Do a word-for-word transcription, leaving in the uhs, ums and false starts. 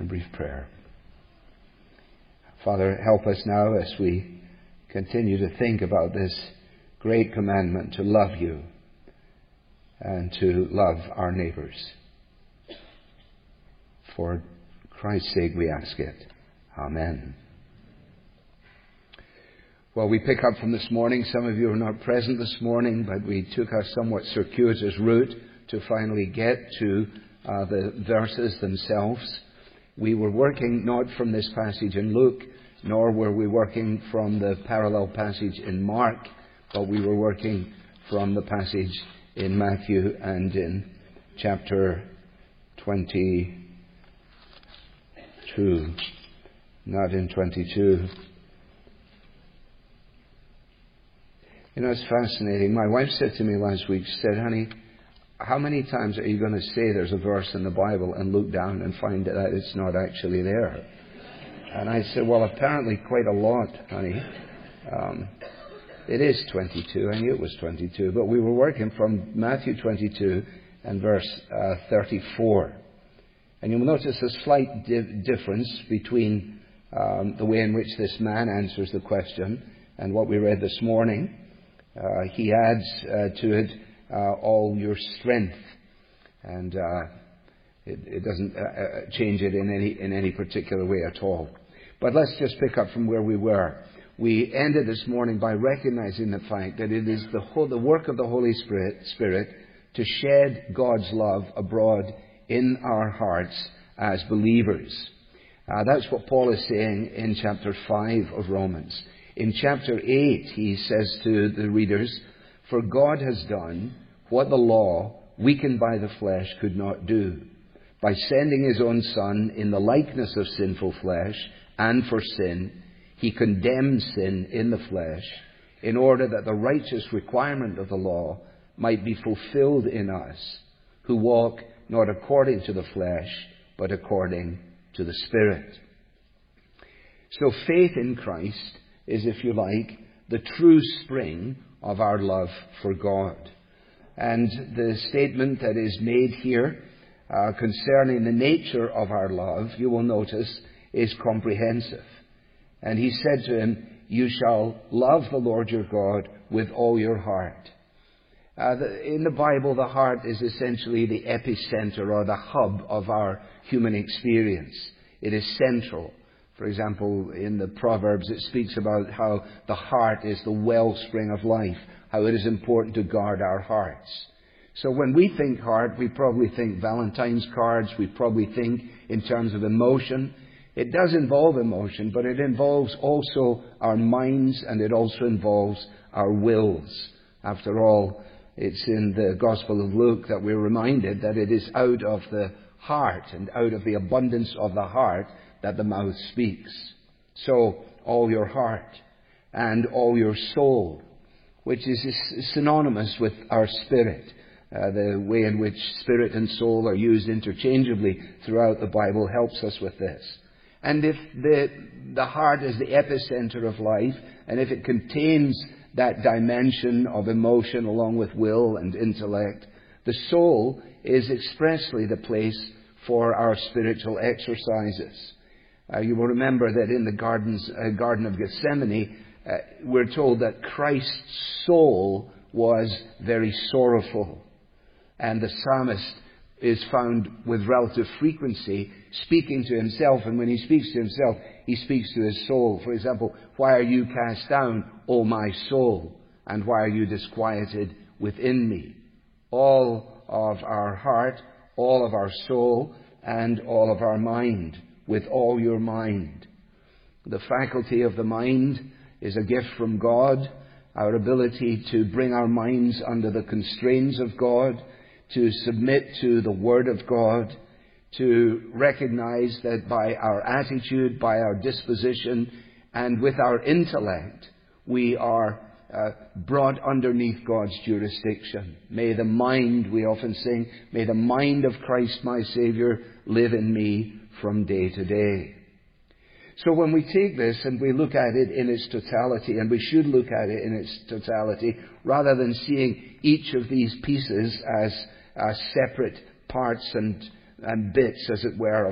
a brief prayer. Father, help us now as we continue to think about this great commandment to love you and to love our neighbours. For Christ's sake we ask it. Amen. Well, we pick up from this morning. Some of you are not present this morning, but we took a somewhat circuitous route to finally get to uh, the verses themselves. We were working not from this passage in Luke, nor were we working from the parallel passage in Mark, but we were working from the passage in Matthew and in chapter twenty-two. Not in twenty-two. You know, it's fascinating. My wife said to me last week, she said, honey, how many times are you going to say there's a verse in the Bible and look down and find that it's not actually there? And I said, well, apparently quite a lot, honey. Um, it is twenty-two. I knew it was twenty-two. But we were working from Matthew twenty-two and verse uh, thirty-four. And you'll notice a slight di- difference between um, the way in which this man answers the question and what we read this morning. Uh, he adds uh, to it uh, all your strength. And uh, it, it doesn't uh, change it in any in any particular way at all. But let's just pick up from where we were. We ended this morning by recognizing the fact that it is the whole, the work of the Holy Spirit, Spirit to shed God's love abroad in our hearts as believers. Uh, that's what Paul is saying in chapter five of Romans. In chapter eight, he says to the readers, "For God has done what the law, weakened by the flesh, could not do, by sending his own Son in the likeness of sinful flesh, and for sin, he condemned sin in the flesh, in order that the righteous requirement of the law might be fulfilled in us, who walk not according to the flesh, but according to the Spirit." So faith in Christ is, if you like, the true spring of our love for God. And the statement that is made here uh, concerning the nature of our love, you will notice, is comprehensive. And he said to him, "You shall love the Lord your God with all your heart." Uh, the, in the Bible, the heart is essentially the epicenter or the hub of our human experience. It is central. For example, in the Proverbs, it speaks about how the heart is the wellspring of life, how it is important to guard our hearts. So when we think heart, we probably think Valentine's cards, we probably think in terms of emotion. It does involve emotion, but it involves also our minds, and it also involves our wills. After all, it's in the Gospel of Luke that we're reminded that it is out of the heart and out of the abundance of the heart that the mouth speaks. So, all your heart and all your soul, which is synonymous with our spirit. Uh, the way in which spirit and soul are used interchangeably throughout the Bible helps us with this. And if the, the heart is the epicenter of life, and if it contains that dimension of emotion along with will and intellect, the soul is expressly the place for our spiritual exercises. Uh, you will remember that in the gardens, uh, Garden of Gethsemane, uh, we're told that Christ's soul was very sorrowful. And the psalmist is found with relative frequency speaking to himself. And when he speaks to himself, he speaks to his soul. For example, "Why are you cast down, O my soul? And why are you disquieted within me?" All of our heart, all of our soul, and all of our mind. With all your mind. The faculty of the mind is a gift from God. Our ability to bring our minds under the constraints of God, to submit to the Word of God, to recognize that by our attitude, by our disposition, and with our intellect, we are uh, brought underneath God's jurisdiction. May the mind, we often sing, may the mind of Christ my Savior live in me from day to day. So when we take this and we look at it in its totality, and we should look at it in its totality, rather than seeing each of these pieces as, as separate parts and, and bits, as it were,